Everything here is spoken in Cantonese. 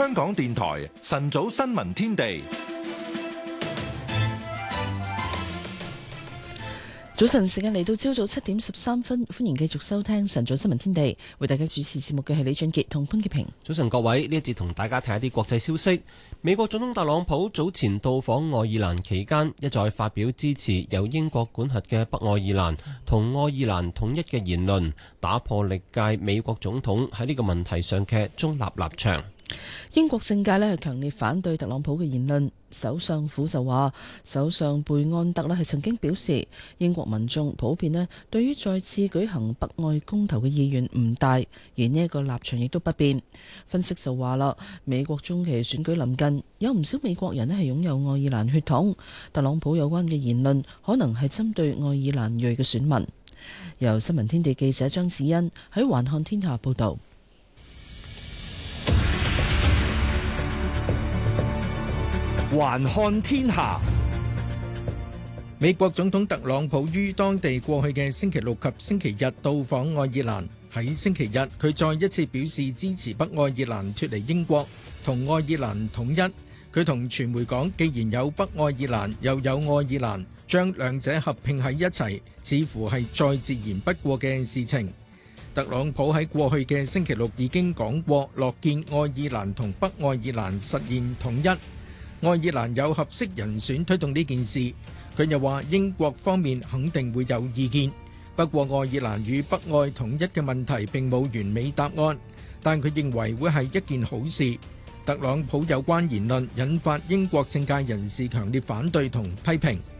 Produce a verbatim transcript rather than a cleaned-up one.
香港電台晨早新聞天地。 早晨時間嚟到朝早七點十三分，歡迎繼續收聽晨早新聞天地，為大家主持節目嘅係李俊傑同潘潔平。 早晨各位，呢一節同大家睇一啲國際消息。美國總統特朗普早前到訪愛爾蘭期間，一再發表支持由英國管轄嘅北愛爾蘭同愛爾蘭統一嘅言論，打破歷屆美國總統喺呢個問題上嘅中立立場。 英國政界咧係強烈反對特朗普嘅言論，首相府就話，首相貝安特咧係曾經表示，英國民眾普遍咧對於再次舉行北愛公投嘅意願唔大，而呢一個立場亦都不變。分析就話啦，美國中期選舉臨近，有唔少美國人咧係擁有愛爾蘭血統，特朗普有關嘅言論可能係針對愛爾蘭裔嘅選民。由新聞天地記者張子欣喺環看天下報道。 環看天下，美國總統特朗普於當地過去嘅星期六及星期日到訪愛爾蘭。喺星期日，佢再一次表示支持北愛爾蘭脫離英國，同愛爾蘭統一。佢同傳媒講，既然有北愛爾蘭，又有愛爾蘭，將兩者合併喺一齊，似乎係再自然不過嘅事情。特朗普喺過去嘅星期六已經講過，樂見愛爾蘭同北愛爾蘭實現統一。愛爾蘭有合適人選推動呢件事，佢又話英國方面肯定會有意見，不過愛爾蘭與北愛統一嘅問題並冇完美答案，但佢認為會係一件好事。特朗普有關言論引發英國政界人士強烈反對同批評。